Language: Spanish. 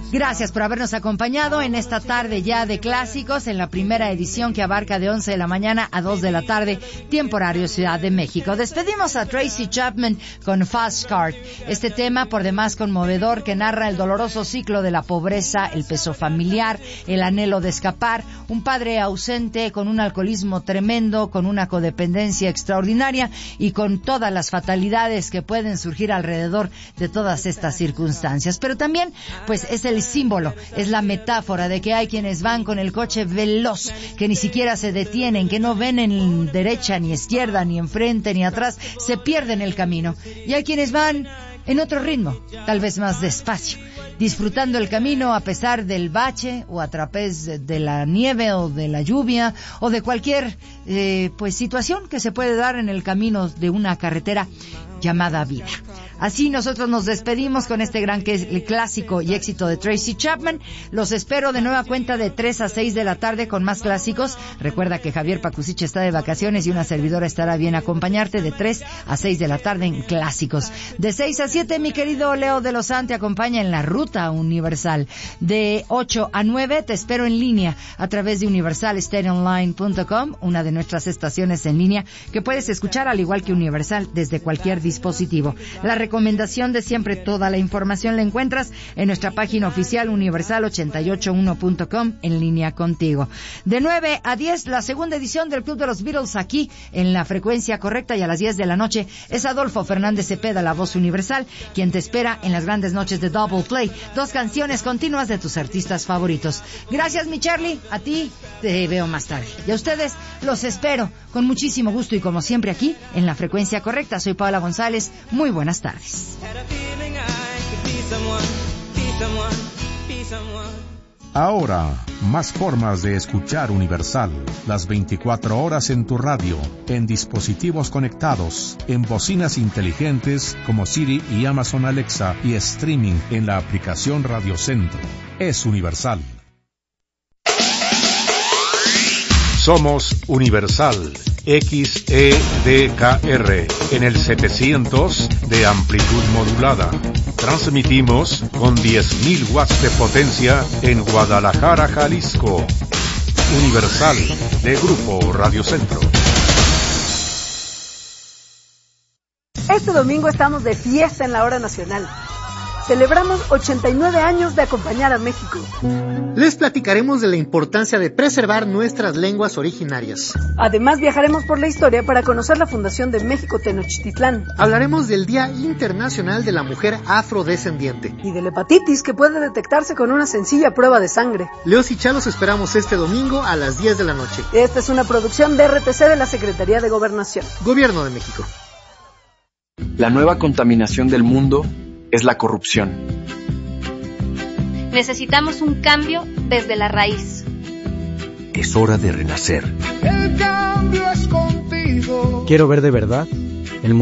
Gracias por habernos acompañado en esta tarde ya de clásicos, en la primera edición que abarca de 11 de la mañana a 2 de la tarde, tiempo horario Ciudad de México. Despedimos a Tracy Chapman con Fast Car, este tema por demás conmovedor que narra el doloroso ciclo de la pobreza, el peso familiar, el anhelo de escapar, un padre ausente con un alcoholismo tremendo, con una codependencia extraordinaria y con todas las fatalidades que pueden surgir alrededor de todas estas circunstancias. Pero también, pues, es el símbolo, es la metáfora de que hay quienes van con el coche veloz, que ni siquiera se detienen, que no ven en derecha ni izquierda, ni enfrente ni atrás, se pierden el camino. Y hay quienes van en otro ritmo, tal vez más despacio, disfrutando el camino a pesar del bache o a través de la nieve o de la lluvia o de cualquier pues situación que se puede dar en el camino de una carretera llamada vida. Así nosotros nos despedimos con este gran clásico y éxito de Tracy Chapman. Los espero de nueva cuenta de 3 a 6 de la tarde con más clásicos. Recuerda que Javier Pacusiche está de vacaciones y una servidora estará bien a acompañarte de 3 a 6 de la tarde en clásicos. De 6 a 7 mi querido Leo de Lozán te acompaña en la Ruta Universal. De 8 a 9 te espero en línea a través de universalstereoonline.com, una de nuestras estaciones en línea que puedes escuchar al igual que Universal desde cualquier dispositivo. La recomendación de siempre, toda la información la encuentras en nuestra página oficial universal881.com, en línea contigo. De 9 a 10, la segunda edición del Club de los Beatles aquí en la frecuencia correcta, y a las 10 de la noche es Adolfo Fernández Cepeda, la voz universal, quien te espera en las grandes noches de Double Play, 2 canciones continuas de tus artistas favoritos. Gracias, mi Charlie, a ti te veo más tarde. Y a ustedes los espero con muchísimo gusto y como siempre aquí en la frecuencia correcta. Soy Paola González, muy buenas tardes. Ahora, más formas de escuchar Universal, las 24 horas en tu radio, en dispositivos conectados, en bocinas inteligentes como Siri y Amazon Alexa, y streaming en la aplicación Radio Centro. Es Universal. Somos Universal XEDKR en el 700 de amplitud modulada. Transmitimos con 10.000 watts de potencia en Guadalajara, Jalisco. Universal, de Grupo Radio Centro. Este domingo estamos de fiesta en la Hora Nacional. Celebramos 89 años de acompañar a México. Les platicaremos de la importancia de preservar nuestras lenguas originarias. Además, viajaremos por la historia para conocer la fundación de México Tenochtitlán. Hablaremos del Día Internacional de la Mujer Afrodescendiente. Y de la hepatitis, que puede detectarse con una sencilla prueba de sangre. Leos y Chalos esperamos este domingo a las 10 de la noche. Esta es una producción de RTC de la Secretaría de Gobernación. Gobierno de México. La nueva contaminación del mundo es la corrupción. Necesitamos un cambio desde la raíz. Es hora de renacer. El cambio es contigo. Quiero ver de verdad